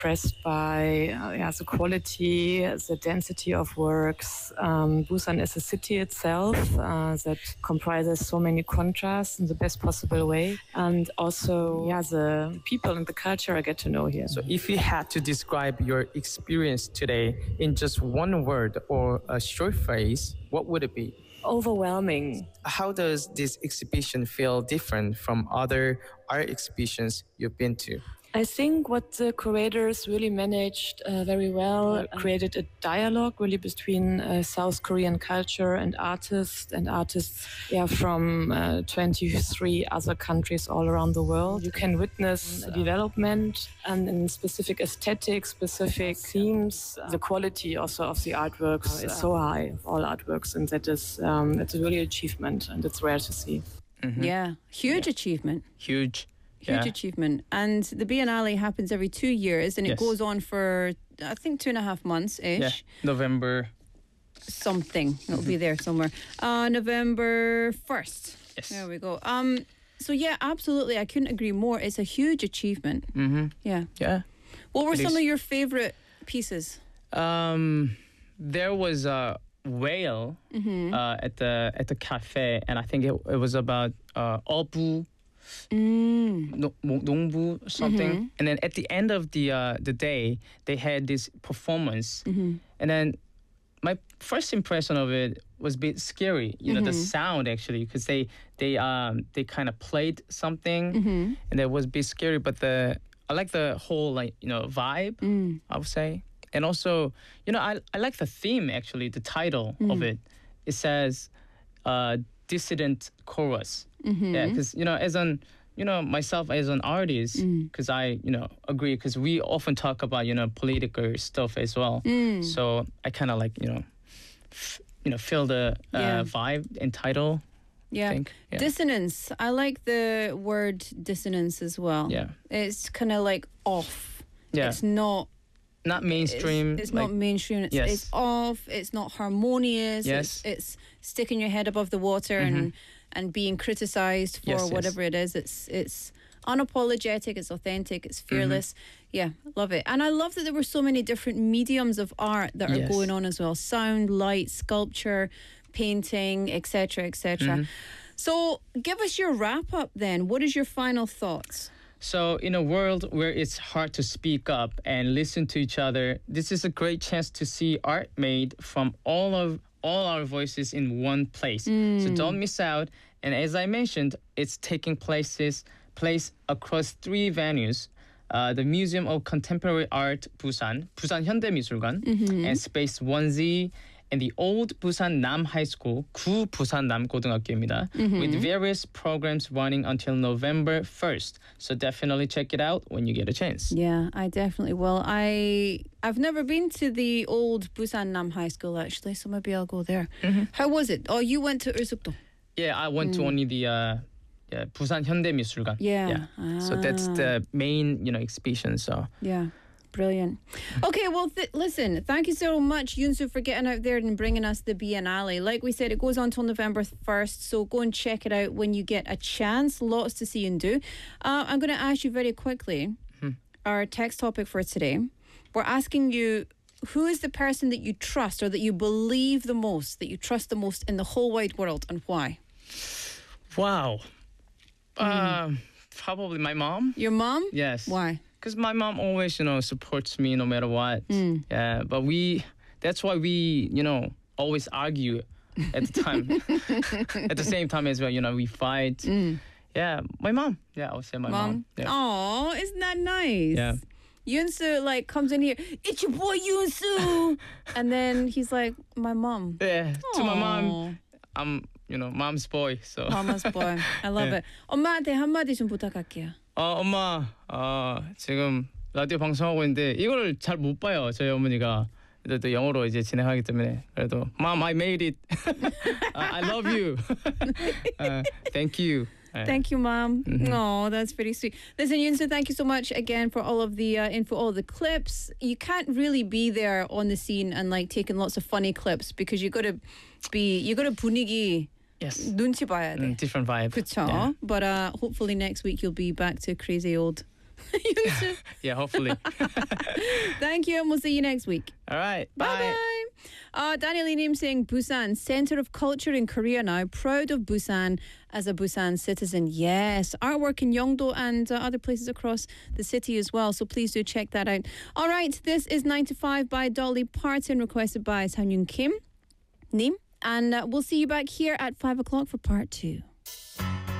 impressed by the quality, the density of works. Busan is a city itself that comprises so many contrasts in the best possible way. And also, the people and the culture I get to know here. So if you had to describe your experience today in just one word or a short phrase, what would it be? Overwhelming. How does this exhibition feel different from other art exhibitions you've been to? I think what the curators really managed very well created a dialogue really between South Korean culture and artists from 23 other countries all around the world. You can witness development and in specific aesthetics, specific themes. The quality also of the artworks is so high, all artworks, and that is it's really an achievement, and it's rare to see. Mm-hmm. Yeah, huge achievement. Huge achievement. And the Biennale happens every 2 years, and it goes on for, I think, 2.5 months-ish. Yeah, November. Something. It'll be there somewhere. November 1st. Yes. There we go. So, yeah, absolutely. I couldn't agree more. It's a huge achievement. Mm-hmm. Yeah. Yeah. What were some of your favourite pieces? There was a whale at the cafe, and I think it was about 어부. 농부 something, and then at the end of the day they had this performance, and then my first impression of it was a bit scary, the sound actually, because they kind of played something, and it was a bit scary, but I like the whole vibe, I would say. And also I like the theme, actually, the title of it. It says dissident chorus. Yeah, because as myself as an artist, because I agree, because we often talk about political stuff as well. So I kind of like feel the vibe and title. Yeah. Dissonance. I like the word dissonance as well. Yeah, it's kind of like off. Yeah, it's not mainstream. It's not mainstream. It's off. It's not harmonious. Yes. It's sticking your head above the water and being criticized for whatever it is. It's unapologetic. It's authentic. It's fearless. Yeah, love it. And I love that there were so many different mediums of art that are going on as well: sound, light, sculpture, painting, etc., etc. So, give us your wrap up then. What is your final thoughts? So in a world where it's hard to speak up and listen to each other, this is a great chance to see art made from all our voices in one place. So don't miss out. And as I mentioned, it's taking place across 3 venues. The Museum of Contemporary Art Busan 현대미술관, and Space 1Z, and the old Busan Nam High School, 구 부산 남고등학교입니다, with various programs running until November 1st. So definitely check it out when you get a chance. Yeah, I definitely will. I've never been to the old Busan Nam High School, actually, so maybe I'll go there. How was it? Oh, you went to Eusukdo. Yeah, I went to only the Busan 현대미술관. Yeah. So that's the main, exhibition. So yeah. Brilliant. Okay, well, listen, thank you so much, Yoon-soo, for getting out there and bringing us the Biennale. Like we said, it goes on till November 1st, so go and check it out when you get a chance. Lots to see and do. I'm going to ask you very quickly, our text topic for today. We're asking you, who is the person that you trust or that you believe the most, that you trust the most in the whole wide world, and why? Wow. Probably my mom. Your mom? Yes. Why? Because my mom always, supports me no matter what. Yeah, but that's why we, always argue at the time. At the same time as well, we fight. Yeah, my mom. Yeah, I would say my mom. Yeah. Oh, isn't that nice? Yeah. Yoon-soo comes in here, it's your boy Yoon-soo. And then he's like, my mom. Yeah, to my mom, I'm, mom's boy. So. Mama's boy. I love it. 엄마한테 한마디 좀 부탁할게요. 엄마, 지금 라디오 방송하고 있는데 이걸 잘 못 봐요, 저희 어머니가. 또 영어로 이제 진행하기 때문에. 그래도 Mom, I made it. I love you. Thank you. Thank you, Mom. Oh, that's pretty sweet. Listen, Yoon-soo, thank you so much again for all of the info, all the clips. You can't really be there on the scene and taking lots of funny clips because you got to 분위기. Yes. 눈치 봐야 돼. Different vibe. 그쵸? Yeah. But hopefully next week you'll be back to crazy old Yeah, hopefully. Thank you, and we'll see you next week. All right. Bye. Daniel Lee Nim saying Busan, centre of culture in Korea now. Proud of Busan as a Busan citizen. Yes, artwork in Yeongdo and other places across the city as well. So please do check that out. All right, this is 9 to 5 by Dolly Parton, requested by Sang Yoon Kim, Nim. And we'll see you back here at 5 o'clock for part 2.